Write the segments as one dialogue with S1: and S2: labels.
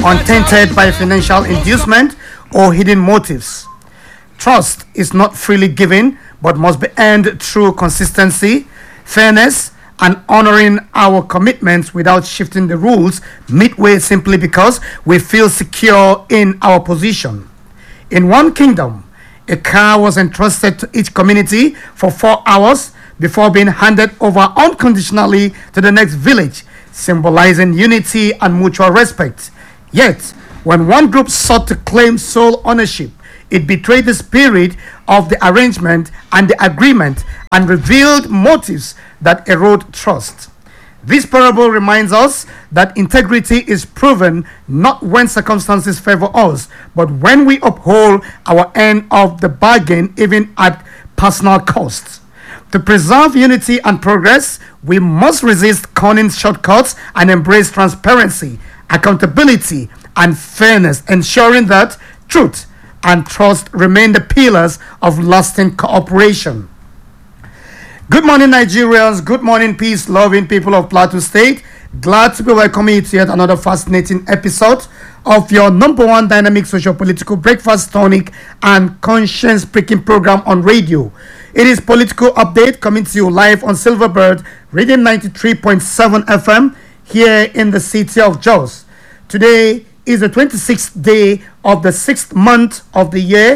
S1: untainted by financial inducement or hidden motives. Trust is not freely given but must be earned through consistency, fairness, and honoring our commitments without shifting the rules midway simply because we feel secure in our position. In one kingdom, a car was entrusted to each community for 4 hours before being handed over unconditionally to the next village, symbolizing unity and mutual respect. Yet, when one group sought to claim sole ownership, it betrayed the spirit of the arrangement and the agreement and revealed motives that erode trust. This parable reminds us that integrity is proven not when circumstances favor us, but when we uphold our end of the bargain, even at personal cost. To preserve unity and progress, we must resist cunning shortcuts and embrace transparency, accountability, and fairness, ensuring that truth and trust remain the pillars of lasting cooperation. Good morning, Nigerians. Good morning, peace-loving people of Plateau State. Glad to be welcoming you to yet another fascinating episode of your number one dynamic socio-political breakfast tonic and conscience-pricking program on radio. It is Political Update coming to you live on Silverbird, Radio 93.7 FM here in the city of Jos. Today is the 26th day of the 6th month of the year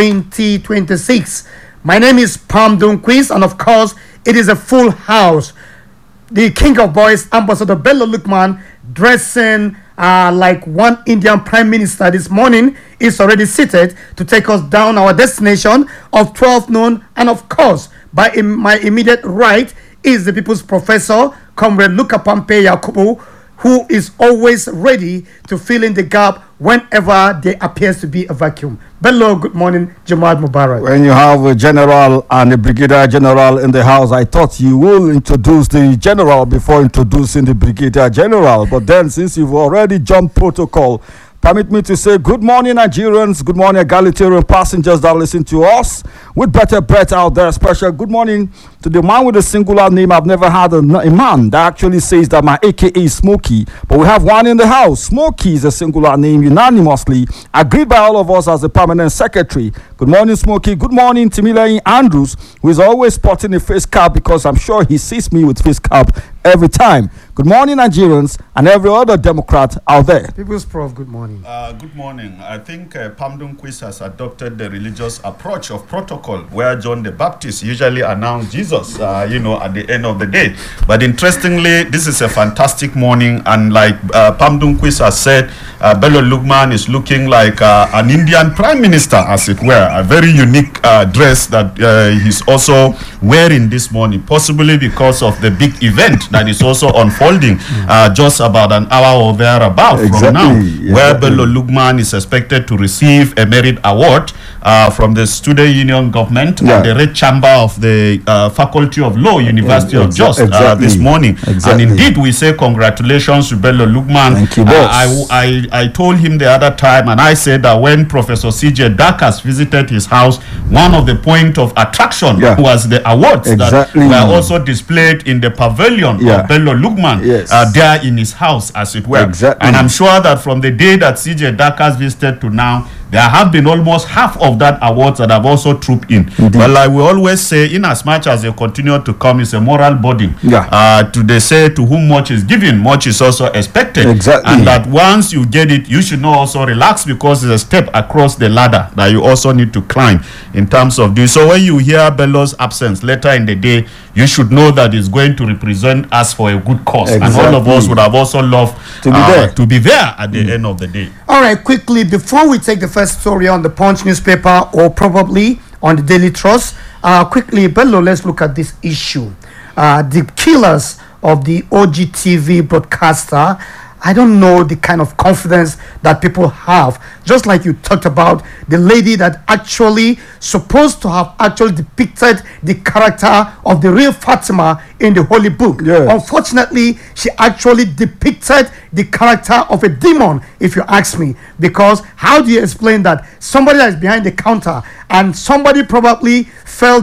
S1: 2026. My name is Pam Dunquist, and of course, it is a full house. The king of boys, Ambassador Bello Lukman, dressing like one Indian prime minister this morning, is already seated to take us down our destination of 12 noon. And of course, by my immediate right is the people's professor, Comrade Luka Pampe Yakubu, who is always ready to fill in the gap whenever there appears to be a vacuum. Bello, good morning. Jamaat Mubarak.
S2: When you have a general and a brigadier general in the house, I thought you will introduce the general before introducing the brigadier general. But then, since you've already jumped protocol, permit me to say good morning, Nigerians. Good morning, egalitarian passengers that listen to us with better breath out there. Special good morning to the man with a singular name. I've never had a man that actually says that my AKA is Smokey, but we have one in the house. Smokey is a singular name, unanimously agreed by all of us as the permanent secretary. Good morning, Smokey. Good morning, Timileyin Andrews, who is always sporting a face cap because I'm sure he sees me with face cap every time. Good morning, Nigerians, and every other Democrat out there.
S1: People's Prof, good morning.
S3: Good morning. I think Pam Dunquist has adopted the religious approach of protocol, where John the Baptist usually announced Jesus, at the end of the day. But interestingly, this is a fantastic morning, and like Pam Dunquist has said, Bello Lukman is looking like an Indian prime minister, as it were. A very unique dress that he's also wearing this morning, possibly because of the big event that is also unfolding just about an hour or thereabout from now, where Bello Lukman is expected to receive a merit award from the Student Union Government and the Red Chamber of the Faculty of Law, University of Jos this morning. And indeed, we say congratulations to Bello Lukman.
S2: Thank you, boss.
S3: I told him the other time, and I said that when Professor CJ Dakas visited his house, one of the point of attraction was the awards that were also displayed in the pavilion of Bello Lukman there in his house, as it were. And I'm sure that from the day that CJ Dakas visited to now, there have been almost half of that awards that have also trooped in. But like we always say, in as much as they continue to come, it's a moral burden. They say to whom much is given, much is also expected. And that once you get it, you should not also relax, because it's a step across the ladder that you also need to climb in terms of doing. So when you hear Bello's absence later in the day, you should know that it's going to represent us for a good cause. And all of us would have also loved to be there at the end of the day.
S1: All right, quickly, before we take the first story on the Punch newspaper or probably on the Daily Trust, quickly, Bello, let's look at this issue. The killers of the OGTV broadcaster, I don't know the kind of confidence that people have. Just like you talked about the lady that actually supposed to have actually depicted the character of the real Fatima in the Holy Book. Unfortunately, she actually depicted the character of a demon, if you ask me. Because how do you explain that somebody that is behind the counter and somebody probably felt that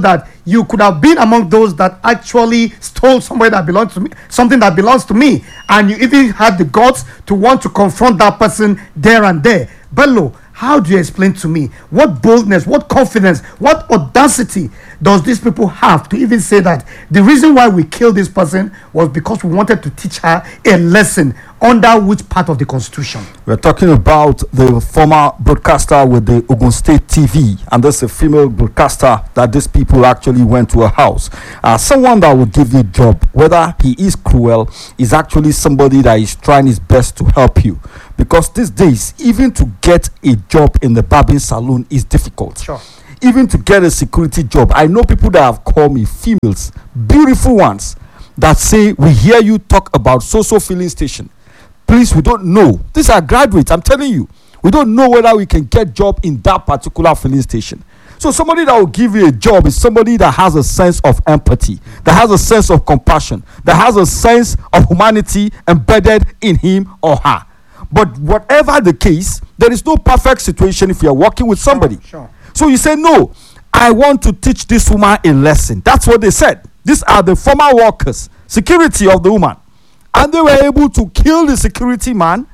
S1: you could have been among those that actually stole somebody that belongs to me, something that belongs to me, and you even had the guts to want to confront that person there and there. Bello, how do you explain to me what boldness, what confidence, what audacity does these people have to even say that the reason why we killed this person was because we wanted to teach her a lesson under which part of the Constitution?
S2: We're talking about the former broadcaster with the Ogun State TV, and there's a female broadcaster that these people actually went to a house. Someone that will give you a job, whether he is cruel, is actually somebody that is trying his best to help you. Because these days, even to get a job in the barbing salon is difficult.
S1: Sure.
S2: Even to get a security job. I know people that have called me, females, beautiful ones, that say, we hear you talk about so-so filling station. Please, we don't know. These are graduates, I'm telling you. We don't know whether we can get job in that particular filling station. So somebody that will give you a job is somebody that has a sense of empathy, that has a sense of compassion, that has a sense of humanity embedded in him or her. But whatever the case, there is no perfect situation if you are working with somebody.
S1: Sure.
S2: So you say, no, I want to teach this woman a lesson. That's what they said. These are the former workers, security of the woman. And they were able to kill the security man.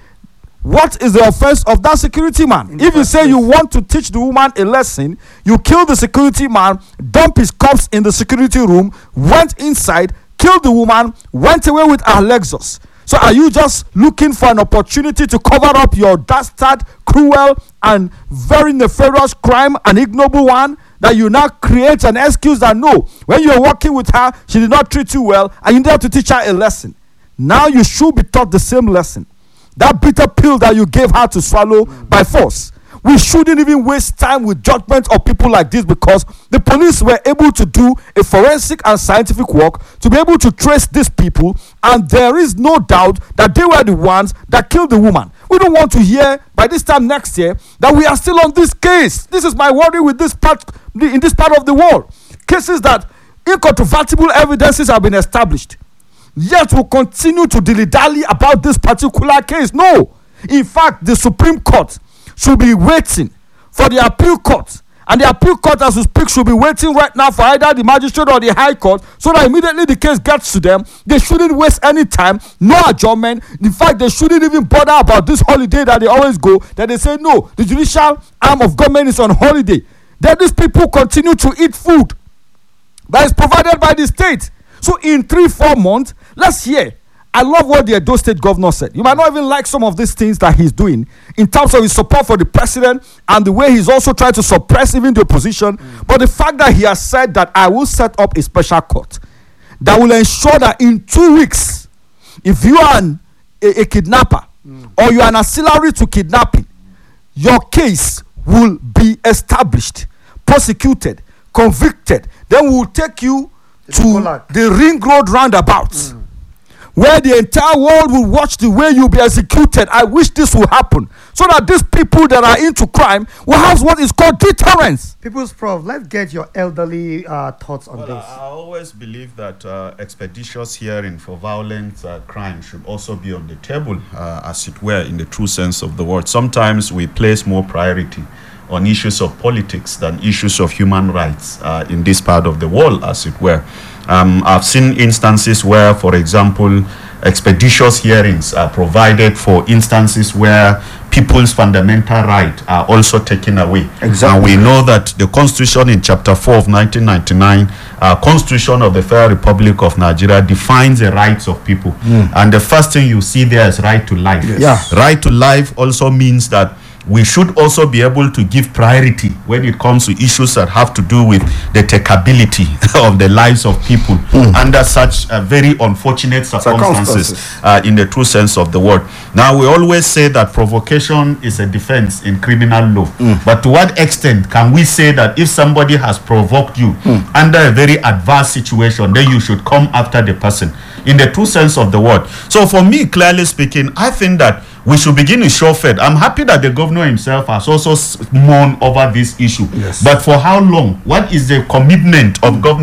S2: What is the offense of that security man? If you say you want to teach the woman a lesson, you kill the security man, dump his corpse in the security room, went inside, killed the woman, went away with her Lexus. So are you just looking for an opportunity to cover up your dastard, cruel, and very nefarious crime, an ignoble one, that you now create an excuse that no, when you're working with her, she did not treat you well, and you need to teach her a lesson. Now you should be taught the same lesson. That bitter pill that you gave her to swallow by force. We shouldn't even waste time with judgment of people like this, because the police were able to do a forensic and scientific work to be able to trace these people, and there is no doubt that they were the ones that killed the woman. We don't want to hear by this time next year that we are still on this case. This is my worry with this part, in this part of the world. Cases that incontrovertible evidences have been established, yet we'll continue to dilly-dally about this particular case. No. In fact, the Supreme Court should be waiting for the appeal court, and the appeal court, as we speak, should be waiting right now for either the magistrate or the high court, so that immediately the case gets to them. They shouldn't waste any time, no adjournment. In fact, they shouldn't even bother about this holiday that they always go, that they say no, the judicial arm of government is on holiday. Then these people continue to eat food that is provided by the state. So in 3-4 months, let's hear. I love what the Edo State governor said. You might not even like some of these things that he's doing in terms of his support for the president and the way he's also trying to suppress even the opposition. But the fact that he has said that I will set up a special court that will ensure that in 2 weeks, if you are a kidnapper or you are an auxiliary to kidnapping, your case will be established, prosecuted, convicted. Then we will take you to the Ring Road roundabout, where the entire world will watch the way you'll be executed. I wish this will happen, so that these people that are into crime will have what is called deterrence.
S1: People's Prof, let's get your elderly thoughts on this.
S3: I always believe that expeditious hearing for violent crime should also be on the table, as it were, in the true sense of the word. Sometimes we place more priority on issues of politics than issues of human rights in this part of the world, as it were. I've seen instances where, for example, expeditious hearings are provided for instances where people's fundamental rights are also taken away.
S2: Exactly.
S3: And we know that the Constitution in Chapter 4 of 1999, Constitution of the Federal Republic of Nigeria, defines the rights of people. And the first thing you see there is right to life.
S2: Yes.
S3: Right to life also means that we should also be able to give priority when it comes to issues that have to do with the takeability of the lives of people under such very unfortunate circumstances in the true sense of the word. Now, we always say that provocation is a defense in criminal law. But to what extent can we say that if somebody has provoked you under a very adverse situation, then you should come after the person in the true sense of the word? So for me, clearly speaking, I think that we should begin to show faith. I'm happy that the governor himself has also mourned over this issue.
S2: Yes.
S3: But for how long? What is the commitment of government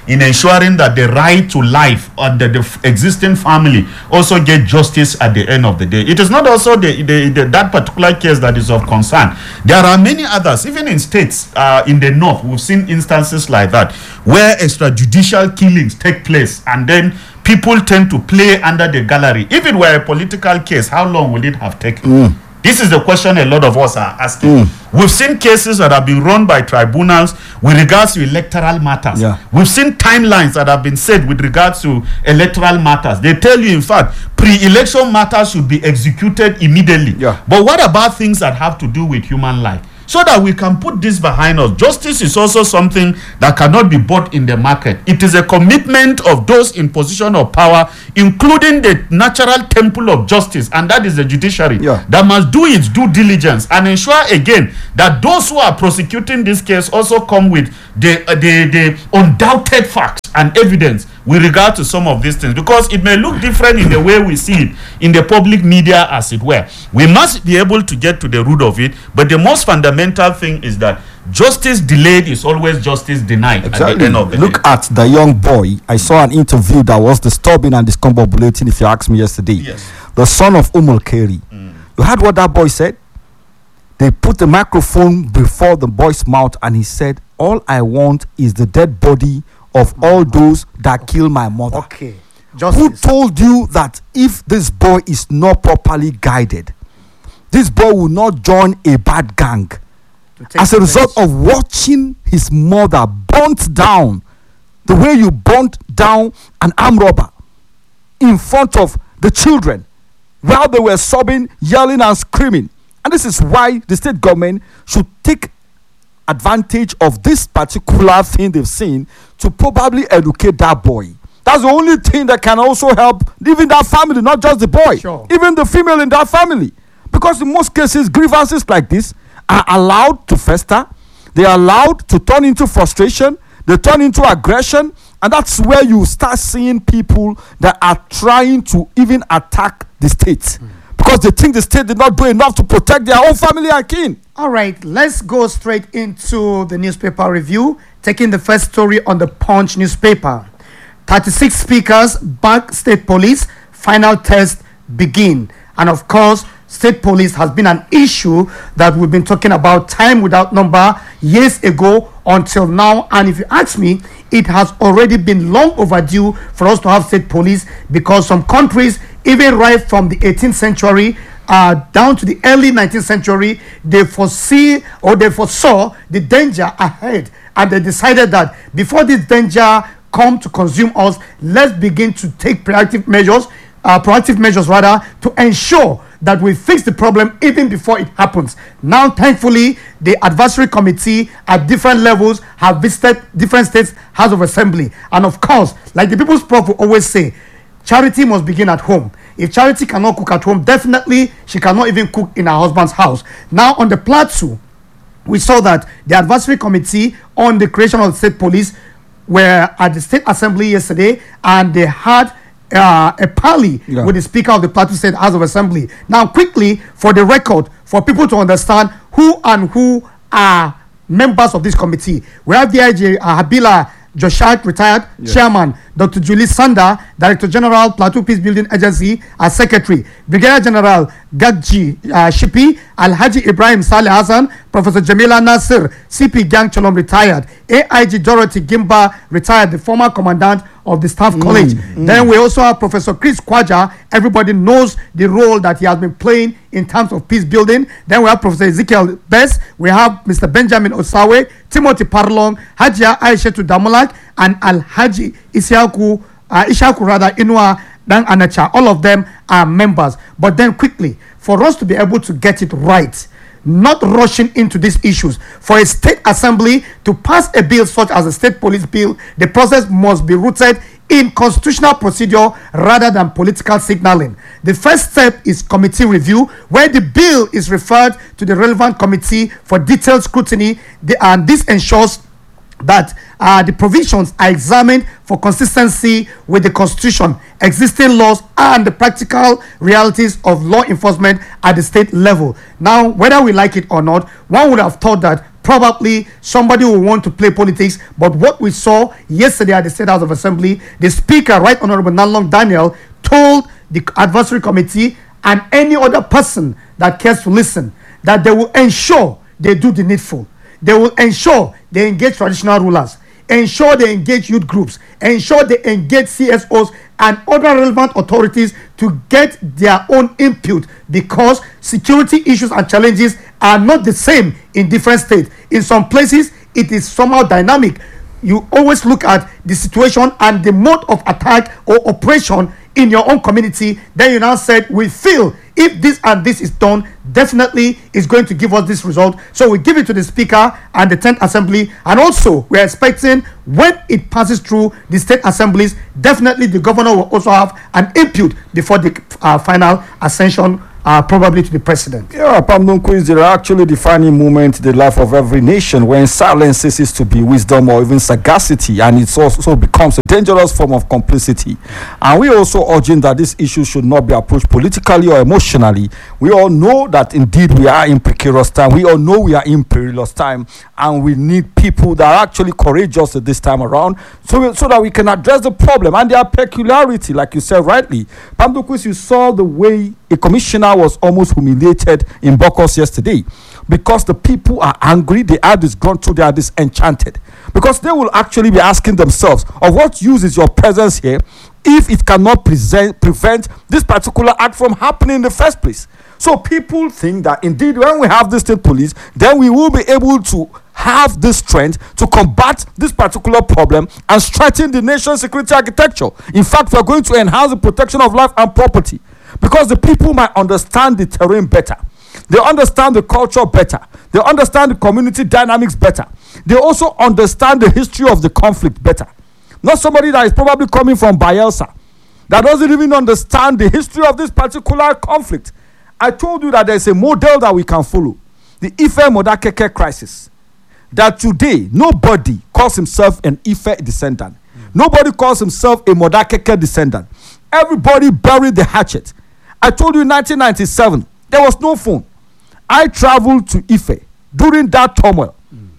S3: in ensuring that the right to life under the existing family also get justice at the end of the day. It is not also that particular case that is of concern. There are many others, even in states in the north. We've seen instances like that where extrajudicial killings take place, and then people tend to play under the gallery. If it were a political case, how long will it have taken? This is the question a lot of us are asking. We've seen cases that have been run by tribunals with regards to electoral matters. We've seen timelines that have been set with regards to electoral matters. They tell you, in fact, pre-election matters should be executed immediately. But what about things that have to do with human life? So that we can put this behind us. Justice is also something that cannot be bought in the market. It is a commitment of those in position of power, including the natural temple of justice, and that is the judiciary, that must do its due diligence and ensure again that those who are prosecuting this case also come with the undoubted facts and evidence with regard to some of these things, because it may look different in the way we see it in the public media, as it were. We must be able to get to the root of it, but the most fundamental thing is that justice delayed is always justice denied. Exactly. At the end of the
S2: Look
S3: day.
S2: at the young boy. I saw an interview that was disturbing and discombobulating, if you ask me yesterday.
S3: Yes.
S2: The son of Keri. You heard what that boy said? They put the microphone before the boy's mouth and he said, "All I want is the dead body of all those that kill my mother."
S1: Okay.
S2: Who told you that if this boy is not properly guided, this boy will not join a bad gang as a result of watching his mother burnt down the way you burnt down an armed robber in front of the children while they were sobbing, yelling and screaming? And this is why the state government should take advantage of this particular thing they've seen to probably educate that boy. That's the only thing that can also help even that family, not just the boy, even the female in that family. Because in most cases, grievances like this are allowed to fester. They are allowed to turn into frustration. They turn into aggression. And that's where you start seeing people that are trying to even attack the state. Because they think the state did not do enough to protect their own family and kin.
S1: All right, let's go straight into the newspaper review, taking the first story on the Punch newspaper. 36 speakers back state police, final test begin. And of course, state police has been an issue that we've been talking about time without number years ago until now. And if you ask me, it has already been long overdue for us to have state police, because some countries, even right from the 18th century down to the early 19th century, they foresaw the danger ahead, and they decided that before this danger come to consume us, let's begin to take proactive measures to ensure that we fix the problem even before it happens. Now, thankfully, the advisory committee at different levels have visited different states' House of Assembly. And of course, like the People's Prof will always say, charity must begin at home. If Charity cannot cook at home, definitely she cannot even cook in her husband's house. Now, on the plateau, we saw that the advisory committee on the creation of the state police were at the State Assembly yesterday, and they had a parley with the Speaker of the Plateau State House of Assembly. Now, quickly, for the record, for people to understand who are members of this committee, we have DIG Habila Joshak, retired chairman, Dr. Julie Sander, Director General, Plateau Peace Building Agency, as Secretary, Brigadier General Gagji Shipi, Alhaji Ibrahim Saleh Hassan, Professor Jamila Nasir, CP Gang Cholom, retired, AIG Dorothy Gimba, retired, the former commandant of the Staff College. Then we also have Professor Chris Kwaja. Everybody knows the role that he has been playing in terms of peace building. Then we have Professor Ezekiel Bess. We have Mr. Benjamin Osawe, Timothy Parlong, Hajia Aishetu Damulak, and Alhaji Ishaku Inua Dan Anacha. All of them are members. But then quickly, for us to be able to get it right, not rushing into these issues, for a state assembly to pass a bill such as a state police bill, the process must be rooted in constitutional procedure rather than political signaling. The first step is committee review, where the bill is referred to the relevant committee for detailed scrutiny, and this ensures that the provisions are examined for consistency with the Constitution, existing laws, and the practical realities of law enforcement at the state level. Now, whether we like it or not, one would have thought that probably somebody will want to play politics. But what we saw yesterday at the State House of Assembly, the Speaker, Right Honorable Nanlong Daniel, told the advisory committee and any other person that cares to listen that they will ensure they do the needful. They will ensure they engage traditional rulers, ensure they engage youth groups, ensure they engage CSOs and other relevant authorities to get their own input, because security issues and challenges are not the same in different states. In some places, it is somehow dynamic. You always look at the situation and the mode of attack or operation in your own community. Then you now said, we feel if this and this is done, definitely is going to give us this result. So we give it to the Speaker and the 10th Assembly. And also, we're expecting when it passes through the state assemblies, definitely the governor will also have an input before the final ascension, probably to the president.
S2: Yeah, Pamdon is the actually defining moment in the life of every nation, when silence ceases to be wisdom or even sagacity, and it also becomes a dangerous form of complicity. And we also urging that this issue should not be approached politically or emotionally. We all know that indeed we are in precarious time. We all know we are in perilous time, and we need people that are actually courageous at this time around, so that we can address the problem and their peculiarity, like you said rightly. Pamdon, you saw the way a commissioner was almost humiliated in Bokos yesterday, because the people are angry, they are disgruntled, they are disenchanted, because they will actually be asking themselves, of what use is your presence here if it cannot prevent this particular act from happening in the first place? So people think that indeed when we have the state police, then we will be able to have this strength to combat this particular problem and strengthen the nation's security architecture. In fact, we are going to enhance the protection of life and property, because the people might understand the terrain better. They understand the culture better. They understand the community dynamics better. They also understand the history of the conflict better. Not somebody that is probably coming from Bayelsa, that doesn't even understand the history of this particular conflict. I told you that there's a model that we can follow, the Ife Modakeke crisis. That today, nobody calls himself an Ife descendant. Nobody calls himself a Modakeke descendant. Everybody buried the hatchet. I told you in 1997, there was no phone. I traveled to Ife during that turmoil.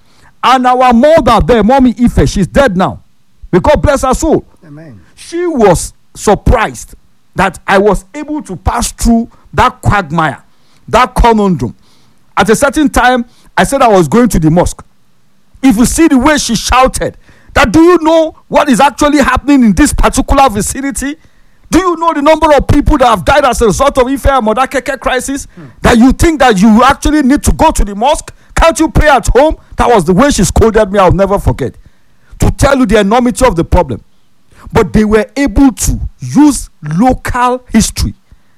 S2: And our mother there, Mommy Ife, she's dead now. May God bless her soul.
S1: Amen.
S2: She was surprised that I was able to pass through that quagmire, that conundrum. At a certain time, I said I was going to the mosque. If you see the way she shouted, that do you know what is actually happening in this particular vicinity? Do you know the number of people that have died as a result of Ife and Modakeke crisis? That you think that you actually need to go to the mosque? Can't you pray at home? That was the way she scolded me. I'll never forget. To tell you the enormity of the problem. But they were able to use local history,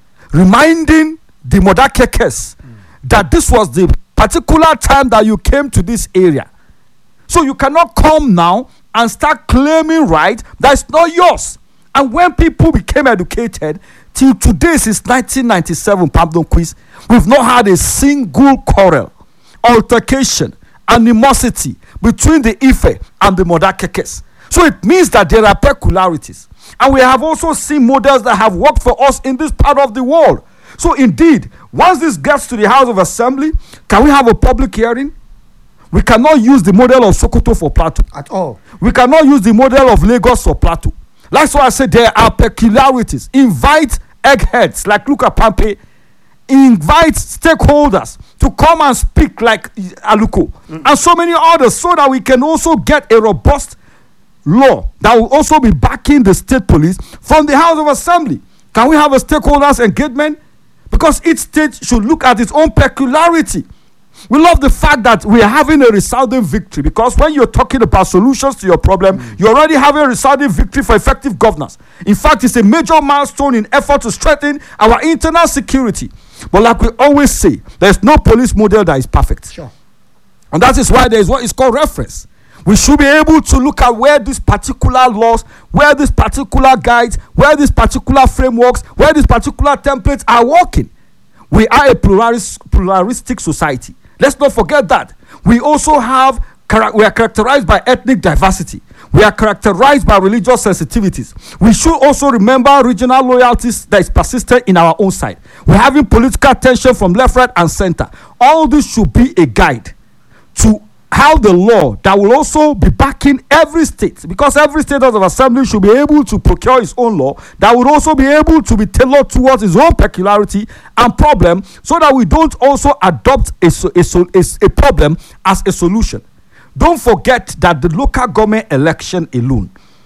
S2: reminding the Modakekes that this was the particular time that you came to this area. So you cannot come now and start claiming right that's not yours. And when people became educated, till today, since 1997, Pamdon Quiz, we've not had a single quarrel, altercation, animosity between the Ife and the Modakekes. So it means that there are peculiarities. And we have also seen models that have worked for us in this part of the world. So indeed, once this gets to the House of Assembly, can we have a public hearing? We cannot use the model of Sokoto for Plateau.
S1: At all.
S2: We cannot use the model of Lagos for Plateau. That's why I said there are peculiarities. Invite eggheads like Luka Pampe. Invite stakeholders to come and speak like Aluko. And so many others, so that we can also get a robust law that will also be backing the state police from the House of Assembly. Can we have a stakeholders engagement? Because each state should look at its own peculiarity. We love the fact that we are having a resounding victory, because when you're talking about solutions to your problem, you already have a resounding victory for effective governance. In fact, it's a major milestone in effort to strengthen our internal security. But like we always say, there's no police model that is perfect.
S1: Sure.
S2: And that is why there is what is called reference. We should be able to look at where these particular laws, where these particular guides, where these particular frameworks, where these particular templates are working. We are a pluralistic society. Let's not forget that. We also have, we are characterized by ethnic diversity. We are characterized by religious sensitivities. We should also remember regional loyalties that is persistent in our own side. We're having political tension from left, right, and center. All this should be a guide to have the law that will also be backing every state, because every state House of Assembly should be able to procure its own law that would also be able to be tailored towards its own peculiarity and problem, so that we don't also adopt a problem as a solution. Don't forget that the local government election alone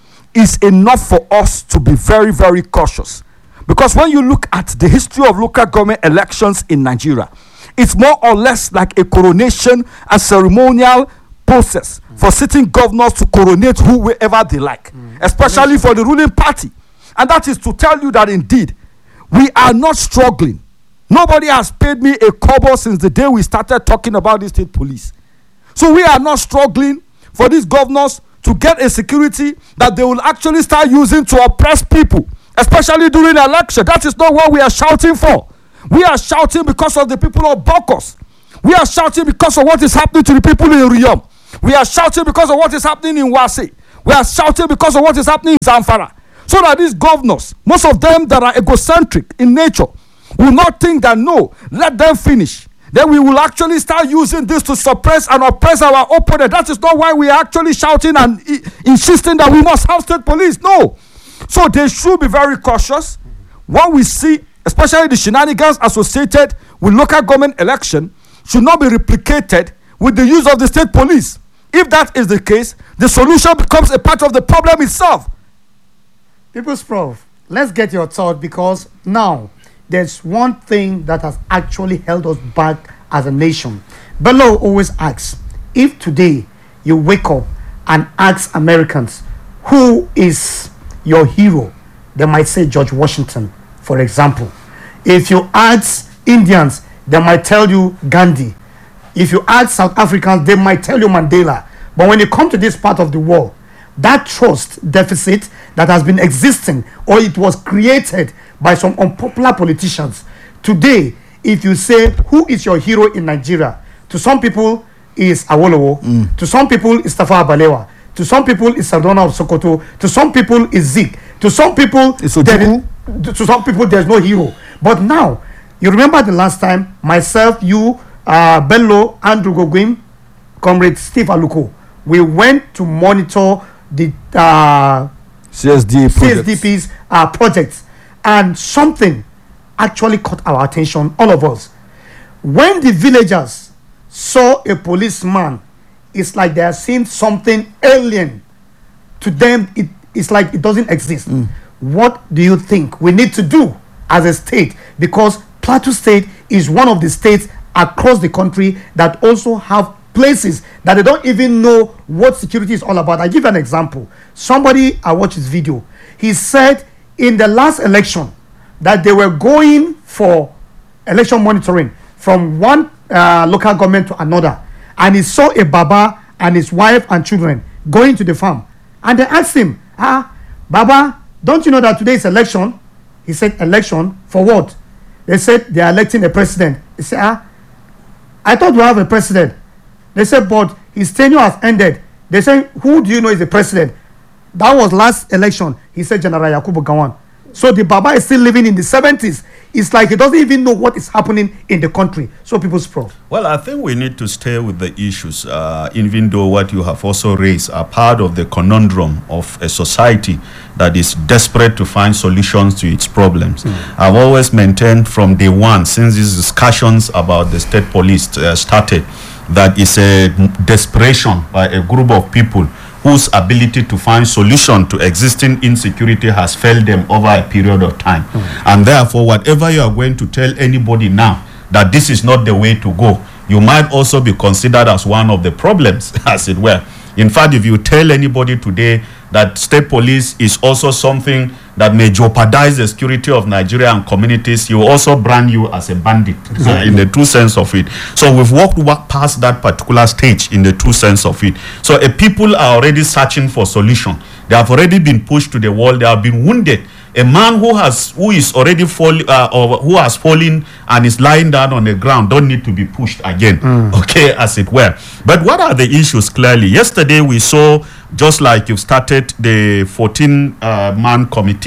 S2: is enough for us to be very, very cautious. Because when you look at the history of local government elections in Nigeria, it's more or less like a coronation and ceremonial process for sitting governors to coronate whoever they like, especially for the ruling party. And that is to tell you that indeed, we are not struggling. Nobody has paid me a kobo since the day we started talking about the state police. So we are not struggling for these governors to get a security that they will actually start using to oppress people, especially during the election. That is not what we are shouting for. We are shouting because of the people of Bokos. We are shouting because of what is happening to the people in Riyom. We are shouting because of what is happening in Wase. We are shouting because of what is happening in Zamfara. So that these governors, most of them that are egocentric in nature, will not think that no, let them finish. Then we will actually start using this to suppress and oppress our opponent. That is not why we are actually shouting and insisting that we must have state police. No. So they should be very cautious. What we see, especially the shenanigans associated with local government election, should not be replicated with the use of the state police. If that is the case, the solution becomes a part of the problem itself.
S1: People's Prof, let's get your thought, because now there's one thing that has actually held us back as a nation. Bello always asks, if today you wake up and ask Americans, who is your hero? They might say George Washington, for example. If you ask Indians, they might tell you Gandhi. If you ask South Africans, they might tell you Mandela. But when you come to this part of the world, that trust deficit that has been existing, or it was created by some unpopular politicians. Today, if you say, who is your hero in Nigeria? To some people, is Awolowo. To some people, is Tafawa Balewa. To some people, is Sardauna of Sokoto. To some people, is Zik. To some people, there's no hero. But now, you remember the last time, myself, you, Bello, Andrew Gogwim, Comrade Steve Aluko, we went to monitor the CSDP's projects. And something actually caught our attention, all of us. When the villagers saw a policeman, it's like they are seeing something alien. To them, it's like it doesn't exist. What do you think we need to do as a state? Because Plateau State is one of the states across the country that also have places that they don't even know what security is all about. I give an example. Somebody, I watched his video. He said in the last election that they were going for election monitoring from one local government to another, and he saw a Baba and his wife and children going to the farm, and they asked him, Baba, don't you know that today is election? He said, election for what? They said they are electing a president. He said, I thought we have a president. They said, but his tenure has ended. They said, who do you know is the president? That was last election. He said General Yakubu Gowon. So the Baba is still living in the 70s. It's like he doesn't even know what is happening in the country. So People's Prof.
S3: Well, I think we need to stay with the issues, even though what you have also raised are part of the conundrum of a society that is desperate to find solutions to its problems. I've always maintained from day one, since these discussions about the state police started, that it's a desperation by a group of people whose ability to find solution to existing insecurity has failed them over a period of time. And therefore, whatever you are going to tell anybody now, that this is not the way to go, you might also be considered as one of the problems, as it were. In fact, if you tell anybody today that state police is also something that may jeopardize the security of Nigeria and communities, you also brand you as a bandit, in the true sense of it. So we've walked past that particular stage in the true sense of it. So people are already searching for solution. They have already been pushed to the wall. They have been wounded. A man who is already fallen, or who has fallen and is lying down on the ground, don't need to be pushed again, okay, as it were. But what are the issues clearly? Yesterday we saw, just like you started the 14-man committee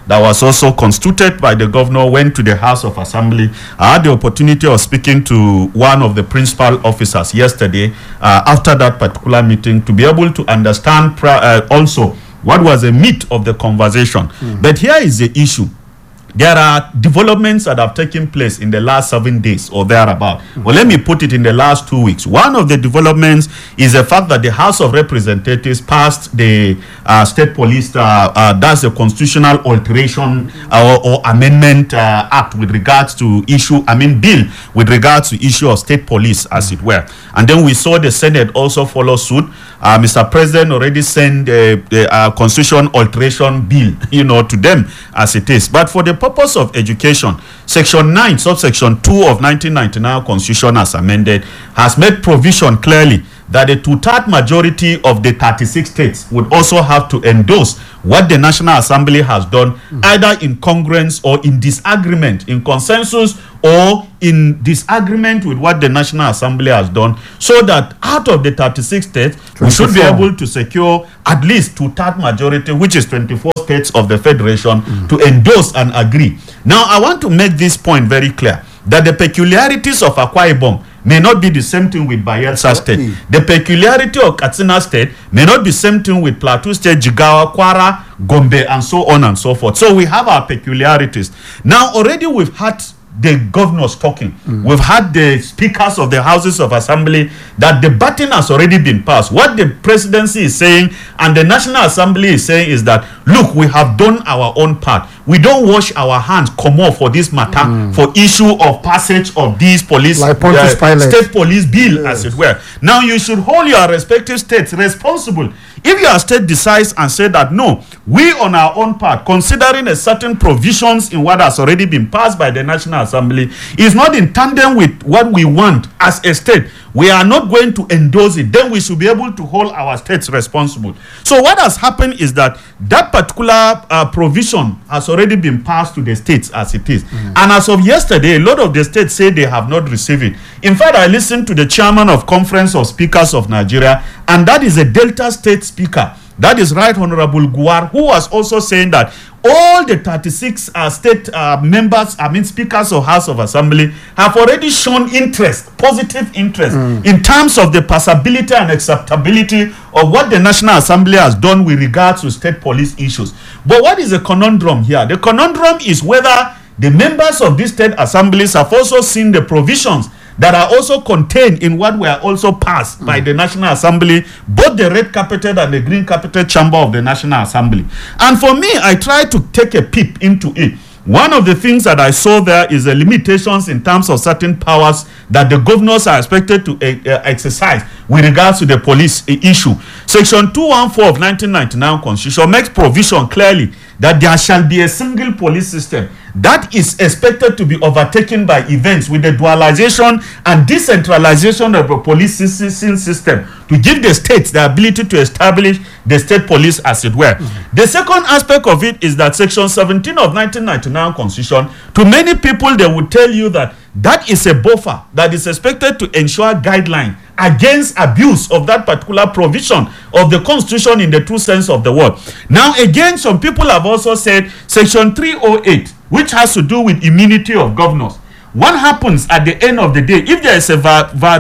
S3: that was also constituted by the governor went to the House of Assembly. I had the opportunity of speaking to one of the principal officers yesterday after that particular meeting to be able to understand also what was the meat of the conversation. But here is the issue. There are developments that have taken place in the last 7 days or thereabout. Well, let me put it in the last 2 weeks. One of the developments is the fact that the House of Representatives passed the State Police, that's the constitutional alteration or amendment act with regards to bill with regards to issue of state police, as it were. And then we saw the Senate also follow suit. Mr. President already sent the constitution alteration bill, to them as it is. But for the purpose of education, Section 9, subsection 2 of 1999 Constitution as amended has made provision clearly that the two-third majority of the 36 states would also have to endorse what the National Assembly has done, either in congruence or in disagreement, in consensus or in disagreement with what the National Assembly has done, so that out of the 36 states, 24. We should be able to secure at least two-third majority, which is 24 states of the Federation, to endorse and agree. Now, I want to make this point very clear, that the peculiarities of Akwa Ibom may not be the same thing with Bayelsa State. The peculiarity of Katsina State may not be the same thing with Plateau State, Jigawa, Kwara, Gombe, and so on and so forth. So we have our peculiarities. Now, already we've had the governors talking. We've had the speakers of the houses of assembly that the button has already been passed. What the presidency is saying and the National Assembly is saying is that, look, we have done our own part. We don't wash our hands, come off for this matter, for issue of passage of these police,
S1: like
S3: state police bill, as it were. Now you should hold your respective states responsible. If your state decides and say that, no, we on our own part, considering a certain provisions in what has already been passed by the National Assembly, is not in tandem with what we want as a state, we are not going to endorse it, then we should be able to hold our states responsible. So what has happened is that that particular provision has already been passed to the states as it is. And as of yesterday, a lot of the states say they have not received it. In fact, I listened to the chairman of Conference of Speakers of Nigeria, and that is a Delta State speaker. That is Right Honorable Guar, who was also saying that all the 36 state members, speakers of House of Assembly, have already shown interest, positive interest, in terms of the passability and acceptability of what the National Assembly has done with regards to state police issues. But what is the conundrum here? The conundrum is whether the members of these state assemblies have also seen the provisions that are also contained in what were also passed by the National Assembly, both the red carpeted and the green carpeted chamber of the National Assembly. And for me, I try to take a peep into it. One of the things that I saw there is the limitations in terms of certain powers that the governors are expected to exercise with regards to the police issue. Section 214 of 1999 Constitution makes provision clearly that there shall be a single police system that is expected to be overtaken by events with the dualization and decentralization of the police system to give the states the ability to establish the state police, as it were. The second aspect of it is that Section 17 of 1999 Constitution, to many people, they would tell you that that is a buffer that is expected to ensure guideline against abuse of that particular provision of the Constitution in the true sense of the word. Now, again, some people have also said Section 308, which has to do with immunity of governors. What happens at the end of the day if there is a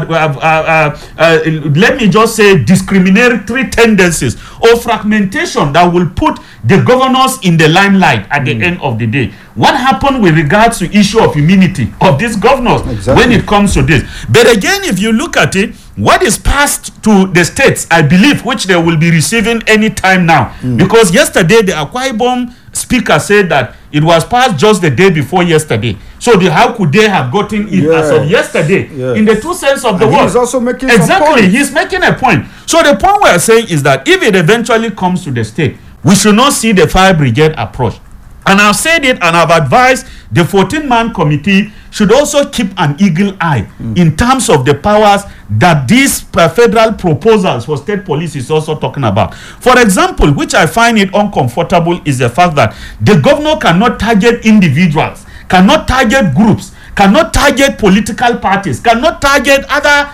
S3: let me just say discriminatory tendencies or fragmentation that will put the governors in the limelight at the end of the day? What happened with regards to issue of immunity of these governors when it comes to this? But again, if you look at it, what is passed to the states, I believe, which they will be receiving any time now, because yesterday the Akwa Ibom speaker said that it was passed just the day before yesterday. So how could they have gotten it as of yesterday? In the true sense of the word.
S2: He's also making
S3: exactly, he's making a point. So the point we are saying is that if it eventually comes to the state, we should not see the fire brigade approach. And I've said it and I've advised the 14-man committee should also keep an eagle eye in terms of the powers that these federal proposals for state police is also talking about. For example, which I find it uncomfortable, is the fact that the governor cannot target individuals, cannot target groups, cannot target political parties, cannot target other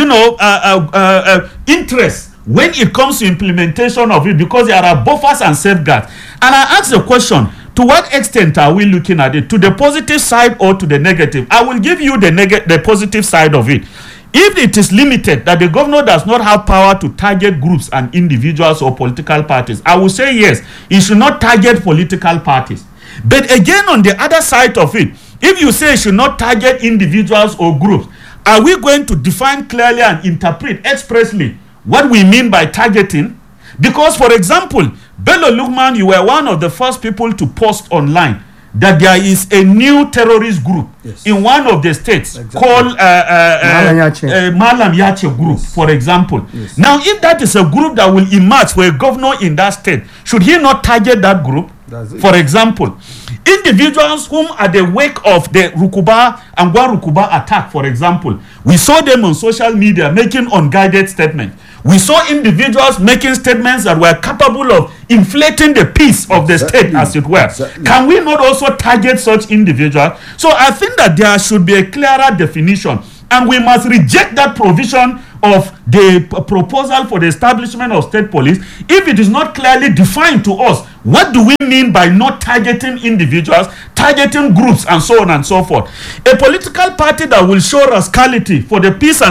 S3: interests when it comes to implementation of it, because there are buffers and safeguards. And I ask the question, To what extent are we looking at it? To the positive side or to the negative? I will give you the positive side of it. If it is limited, that the governor does not have power to target groups and individuals or political parties, I will say yes, he should not target political parties. But again, on the other side of it, if you say he should not target individuals or groups, are we going to define clearly and interpret expressly what we mean by targeting? Because, for example, Bello Lukman, you were one of the first people to post online that there is a new terrorist group in one of the states called Malam Yache group, for example. Now, if that is a group that will emerge for a governor in that state, should he not target that group? For example, individuals whom at the wake of the Rukuba and Rukuba attack, for example, we saw them on social media making unguided statements. We saw individuals making statements that were capable of inflating the peace of the state, as it were. Can we not also target such individuals? So I think that there should be a clearer definition, and we must reject that provision of the proposal for the establishment of state police if it is not clearly defined to us. What do we mean by not targeting individuals, targeting groups, and so on and so forth? A political party that will show rascality for the peace and